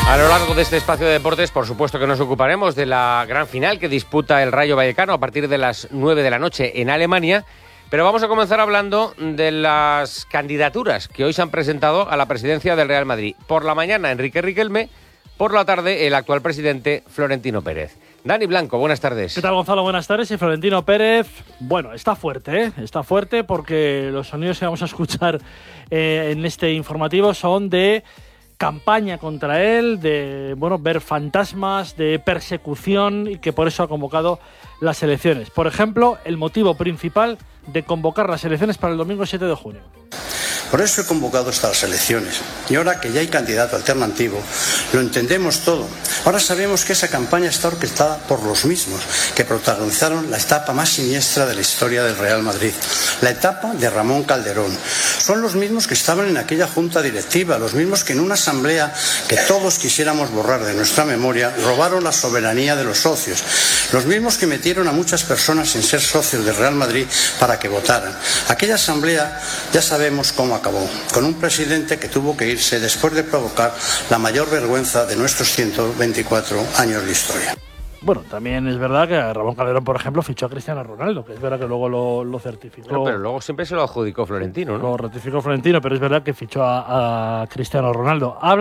A lo largo de este espacio de deportes, por supuesto que nos ocuparemos de la gran final que disputa el Rayo Vallecano a partir de las 9 de la noche en Alemania, pero vamos a comenzar hablando de las candidaturas que hoy se han presentado a la presidencia del Real Madrid. Por la mañana, Enrique Riquelme, por la tarde, el actual presidente Florentino Pérez. Dani Blanco, buenas tardes. ¿Qué tal, Gonzalo? Buenas tardes. Y Florentino Pérez, bueno, está fuerte, ¿eh? Está fuerte porque los sonidos que vamos a escuchar en este informativo son de campaña contra él, de ver fantasmas, de persecución, y que por eso ha convocado las elecciones. Por ejemplo, el motivo principal de convocar las elecciones para el domingo 7 de junio. Por eso he convocado estas elecciones. Y ahora que ya hay candidato alternativo, lo entendemos todo. Ahora sabemos que esa campaña está orquestada por los mismos que protagonizaron la etapa más siniestra de la historia del Real Madrid, la etapa de Ramón Calderón. Son los mismos que estaban en aquella junta directiva, los mismos que en una asamblea que todos quisiéramos borrar de nuestra memoria, robaron la soberanía de los socios. Los mismos que metieron a muchas personas sin ser socios del Real Madrid para que votaran. Aquella asamblea ya sabemos cómo acabó, con un presidente que tuvo que irse después de provocar la mayor vergüenza de nuestros 124 años de historia. Bueno, también es verdad que Ramón Calderón, por ejemplo, fichó a Cristiano Ronaldo, que es verdad que luego lo certificó. No, pero luego siempre se lo adjudicó Florentino, ¿no? Lo ratificó Florentino, pero es verdad que fichó a Cristiano Ronaldo.